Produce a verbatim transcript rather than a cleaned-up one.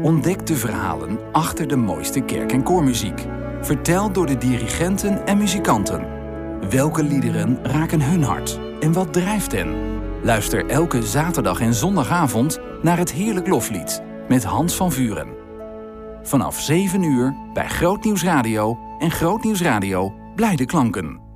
Ontdek de verhalen achter de mooiste kerk- en koormuziek. Verteld door de dirigenten en muzikanten. Welke liederen raken hun hart en wat drijft hen? Luister elke zaterdag en zondagavond naar het Heerlijk Loflied met Hans van Vuren. Vanaf zeven uur bij Groot Nieuws Radio en Groot Nieuws Radio Blijde Klanken.